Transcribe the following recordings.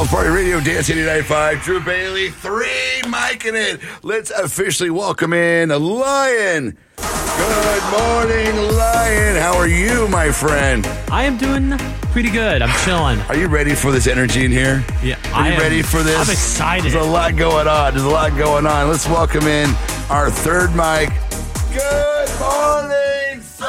Party Radio, Dance 89.5, Drew Bailey, 3 Mike in it. Let's officially welcome in Lion. Good morning, Lion. How are you, my friend? I am doing pretty good. I'm chilling. Are you ready for this energy in here? Yeah, Are you ready for this? I'm excited. There's a lot going on. Let's welcome in our third Mike. Good morning, Soul.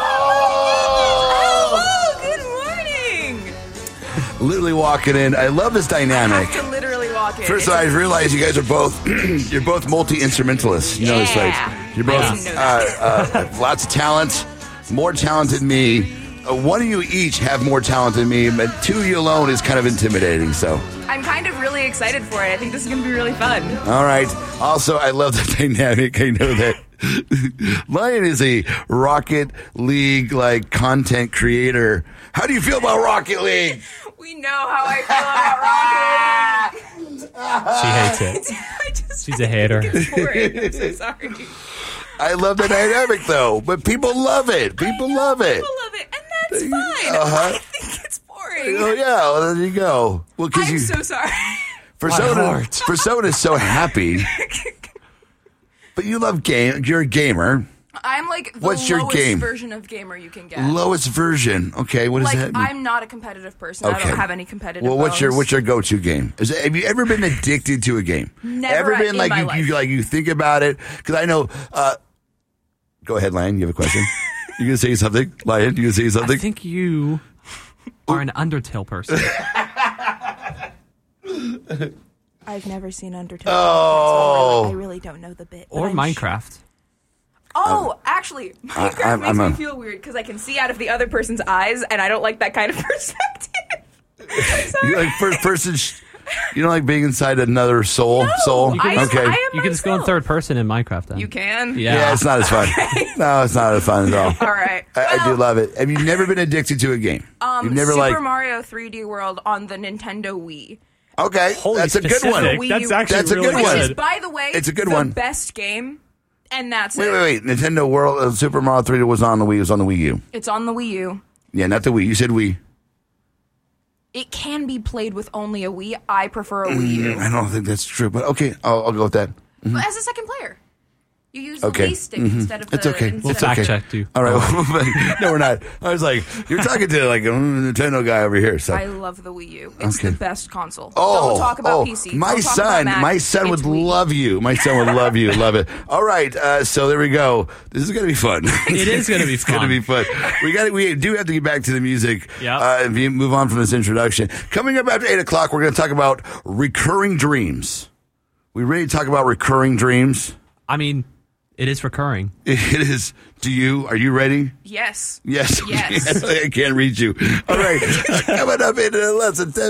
Literally walking in. I love this dynamic. I have to literally walk in. First of all, I realize you guys are both you're both multi-instrumentalists. You know this, right? You're both lots of talent, more talent than me. One of you each have more talent than me, but two of you alone is kind of intimidating. So I'm kind of really excited for it. I think this is going to be really fun. all right. Also, I love the dynamic. I know that Lion is a Rocket League like content creator. How do you feel about Rocket League? We know how I feel about Rocket League. She hates it. She's a hater. It's boring. I'm so sorry. I love the dynamic though, but people love it. People love it. People love it, and that's fine. Uh-huh. I think it's boring. Oh yeah, well, there you go. Well, because I'm you so sorry. Persona's so happy, but you love game. You're a gamer. I'm like the What's your lowest game? version of gamer you can get. Lowest version. Okay, what does Like, that mean? I'm not a competitive person. I Okay. don't have any competitive Well, what's your bones. go-to game? Have you ever been addicted to a game? Never Ever been in like my you life. you think about it? Because I know. Go ahead, Lion. You have a question? You gonna say something, Lion? You gonna say something? I think you are an Undertale person. I've never seen Undertale. Oh. So I really don't know the bit. but Or I'm Minecraft. Oh, actually, Minecraft I'm makes me feel weird because I can see out of the other person's eyes, and I don't like that kind of perspective. I'm sorry. You like first person. You don't like being inside another soul. No, Soul. I am- Okay. I am You can just go in myself. third person in Minecraft then. You can? Yeah, it's not as fun. No, it's not as fun at all. All right. I do love it. Have you never been addicted to a game? You've never Super Mario 3D World on the Nintendo Wii. Okay, Holy that's a good one. specific. Wii That's U. actually That's a really good Which one. is, by the way, It's a good the one. best game, and that's Wait, it. Nintendo World Super Mario 3D was on the Wii. It was on the Wii U. It's on the Wii U. Yeah, not the Wii. You said Wii. It can be played with only a Wii. I prefer a Wii U. I don't think that's true, but okay, I'll go with that. But as a second player, you use the Okay. Wii stick instead of It's the... okay. instead It's of- okay. Fact check you. All right. No, we're not. I was like, you're talking to like a Nintendo guy over here. So I love the Wii U. It's Okay. the best console. Oh, Don't talk about PC. My Don't talk son, about Mac. my son would It's Wii. love you. My son would love you. Love it. All right, so there we go. This is going to be fun. It is going to be It's going to fun. be fun. We do have to get back to the music. Yep. If you move on from this introduction, coming up after 8:00, we're going to talk about recurring dreams. We ready to talk about recurring dreams? I mean, it is recurring. It is. Are you ready? Yes. Yes. Yes. I can't read you. All right. Coming up in less than 10